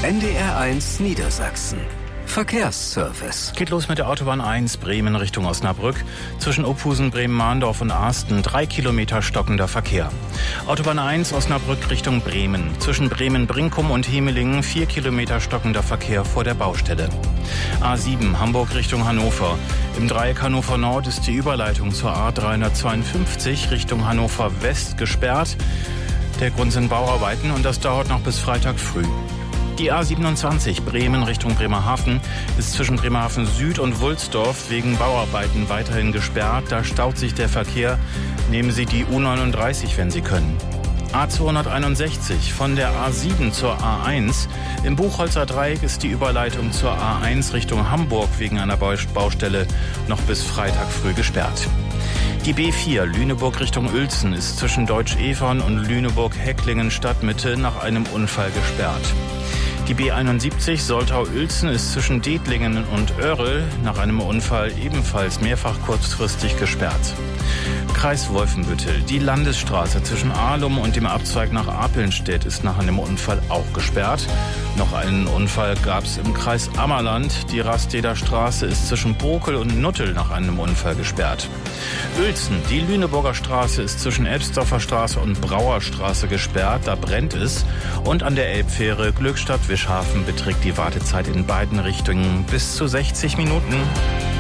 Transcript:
NDR1 Niedersachsen. Verkehrsservice. Geht los mit der Autobahn 1 Bremen Richtung Osnabrück. Zwischen Ophusen, Bremen-Mahndorf und Arsten 3 Kilometer stockender Verkehr. Autobahn 1 Osnabrück Richtung Bremen. Zwischen Bremen-Brinkum und Hemelingen 4 Kilometer stockender Verkehr vor der Baustelle. A7 Hamburg Richtung Hannover. Im Dreieck Hannover Nord ist die Überleitung zur A352 Richtung Hannover West gesperrt. Der Grund sind Bauarbeiten und das dauert noch bis Freitag früh. Die A27 Bremen Richtung Bremerhaven ist zwischen Bremerhaven Süd und Wulsdorf wegen Bauarbeiten weiterhin gesperrt. Da staut sich der Verkehr. Nehmen Sie die U39, wenn Sie können. A261 von der A7 zur A1. Im Buchholzer Dreieck ist die Überleitung zur A1 Richtung Hamburg wegen einer Baustelle noch bis Freitag früh gesperrt. Die B4 Lüneburg Richtung Uelzen ist zwischen Deutsch-Evern und Lüneburg-Hecklingen Stadtmitte nach einem Unfall gesperrt. Die B71 Soltau-Uelzen ist zwischen Dethlingen und Oerl nach einem Unfall ebenfalls mehrfach kurzfristig gesperrt. Kreis Wolfenbüttel. Die Landesstraße zwischen Ahlum und dem Abzweig nach Apelnstedt ist nach einem Unfall auch gesperrt. Noch einen Unfall gab es im Kreis Ammerland. Die Rasteder Straße ist zwischen Bokel und Nuttel nach einem Unfall gesperrt. Uelzen. Die Lüneburger Straße ist zwischen Elbsdorfer Straße und Brauerstraße gesperrt. Da brennt es. Und an der Elbfähre Glückstadt-Wischhafen beträgt die Wartezeit in beiden Richtungen bis zu 60 Minuten.